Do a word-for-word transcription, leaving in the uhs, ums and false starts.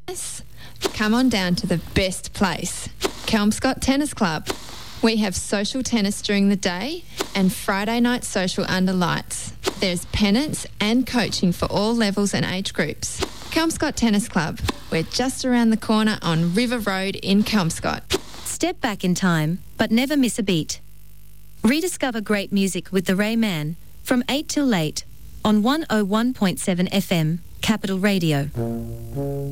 Come on down to the best place, Kelmscott Tennis Club. We have social tennis during the day and Friday night social under lights. There's pennants and coaching for all levels and age groups. Kelmscott Tennis Club. We're just around the corner on River Road in Kelmscott. Step back in time, but never miss a beat. Rediscover great music with The Ray Man from eight till late on one oh one point seven F M, Capital Radio.